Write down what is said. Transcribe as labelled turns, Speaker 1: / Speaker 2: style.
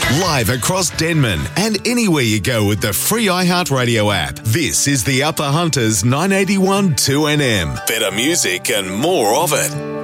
Speaker 1: Live across Denman and anywhere you go with the free iHeartRadio app. This is the Upper Hunters 981 2NM. Better music and more of it.